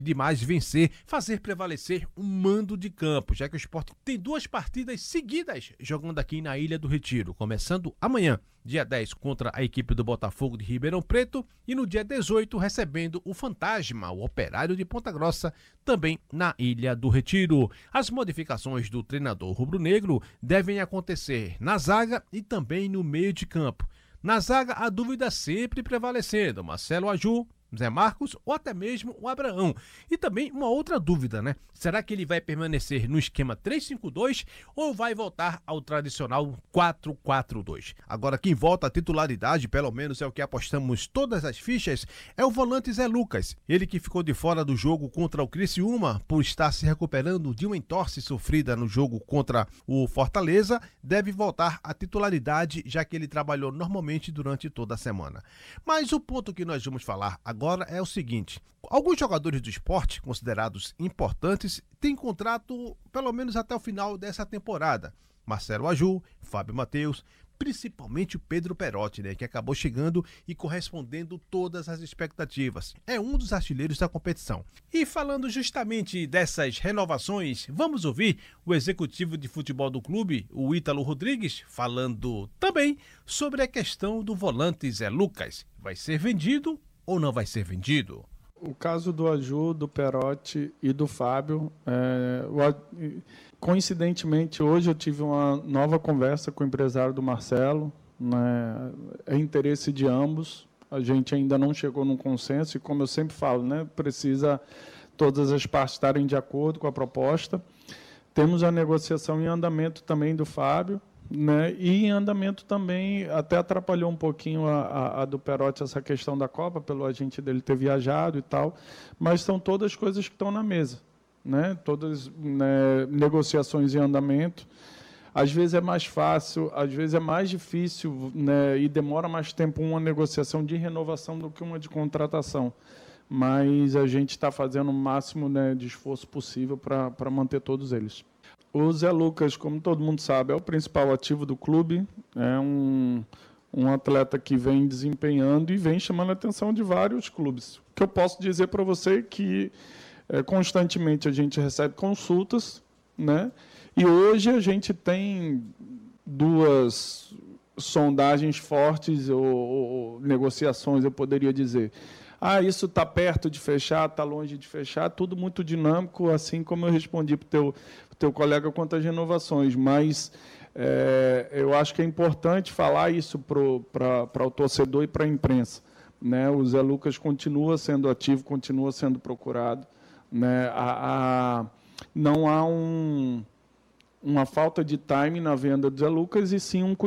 demais vencer, fazer prevalecer um mando de campo, já que o Sport tem 2 partidas seguidas jogando aqui na Ilha do Retiro, começando amanhã, dia 10, contra a equipe do Botafogo de Ribeirão Preto e no dia 18 recebendo o Fantasma, o Operário de Ponta Grossa, também na Ilha do Retiro. As modificações do treinador rubro-negro devem acontecer na zaga e também no meio de campo. Na zaga, a dúvida sempre prevalecendo, Marcelo Aju, Zé Marcos ou até mesmo o Abraão. E também uma outra dúvida, né? Será que ele vai permanecer no esquema 3-5-2 ou vai voltar ao tradicional 4-4-2? Agora, quem volta à titularidade, pelo menos é o que apostamos todas as fichas, é o volante Zé Lucas. Ele que ficou de fora do jogo contra o Criciúma por estar se recuperando de uma entorse sofrida no jogo contra o Fortaleza, deve voltar à titularidade, já que ele trabalhou normalmente durante toda a semana. Mas o ponto que nós vamos falar agora é o seguinte: alguns jogadores do Sport, considerados importantes, têm contrato pelo menos até o final dessa temporada. Marcelo Aju, Fábio Matheus, principalmente o Pedro Perotti, né, que acabou chegando e correspondendo todas as expectativas. É um dos artilheiros da competição. E falando justamente dessas renovações, vamos ouvir o executivo de futebol do clube, o Ítalo Rodrigues, falando também sobre a questão do volante Zé Lucas. Vai ser vendido ou não vai ser vendido? O caso do Aju, do Perotti e do Fábio, coincidentemente, hoje eu tive uma nova conversa com o empresário do Marcelo, né? É interesse de ambos, a gente ainda não chegou num consenso, e como eu sempre falo, né, precisa todas as partes estarem de acordo com a proposta. Temos a negociação em andamento também do Fábio, né? E em andamento também, até atrapalhou um pouquinho a do Perotti essa questão da Copa, pelo agente dele ter viajado e tal, mas são todas coisas que estão na mesa, né? Todas, né, negociações em andamento. Às vezes é mais fácil, às vezes é mais difícil, né, e demora mais tempo uma negociação de renovação do que uma de contratação, mas a gente está fazendo o máximo, né, de esforço possível para manter todos eles. O Zé Lucas, como todo mundo sabe, é o principal ativo do clube, é um atleta que vem desempenhando e vem chamando a atenção de vários clubes. O que eu posso dizer para você é que constantemente a gente recebe consultas, né? E hoje a gente tem 2 sondagens fortes ou negociações, eu poderia dizer. Isso está perto de fechar, está longe de fechar, tudo muito dinâmico, assim como eu respondi para o teu colega quanto às renovações, mas eu acho que é importante falar isso para o torcedor e para a imprensa, né? O Zé Lucas continua sendo ativo, continua sendo procurado, né? Não há uma falta de time na venda do Zé Lucas, e sim um